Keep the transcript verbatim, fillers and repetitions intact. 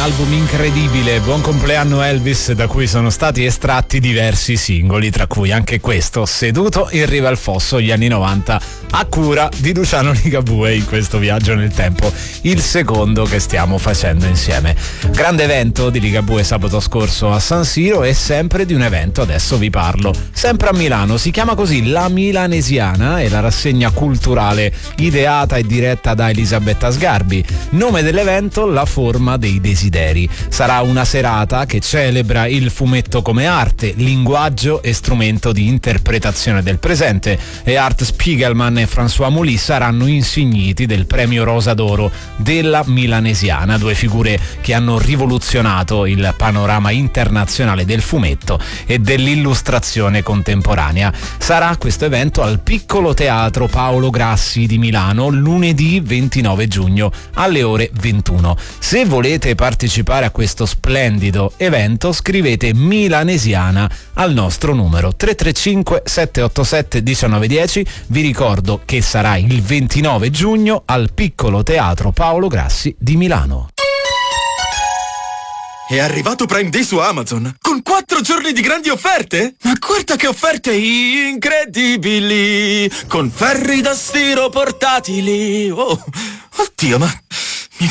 album incredibile, Buon compleanno Elvis, da cui sono stati estratti diversi singoli, tra cui anche questo, Seduto in riva al fosso, gli anni novanta, a cura di Luciano Ligabue in questo viaggio nel tempo, il secondo che stiamo facendo insieme. Grande evento di Ligabue sabato scorso a San Siro, e sempre di un evento adesso vi parlo, sempre a Milano, si chiama così La Milanesiana, è la rassegna culturale ideata e diretta da Elisabetta Sgarbi. Nome dell'evento: La forma dei desideri. Sarà una serata che celebra il fumetto come arte, linguaggio e strumento di interpretazione del presente, e Art Spiegelman e François Mouly saranno insigniti del premio Rosa d'Oro della Milanesiana, due figure che hanno rivoluzionato il panorama internazionale del fumetto e dell'illustrazione contemporanea. Sarà questo evento al Piccolo Teatro Paolo Grassi di Milano lunedì ventinove giugno alle ore ventuno. Se volete partecipare a questo splendido evento, scrivete Milanesiana al nostro numero tre tre cinque sette otto sette uno nove uno zero. Vi ricordo che sarà il ventinove giugno al Piccolo Teatro Paolo Grassi di Milano. È arrivato Prime Day su Amazon, con quattro giorni di grandi offerte? Ma guarda che offerte incredibili! Con ferri da stiro portatili! Oh, oddio, ma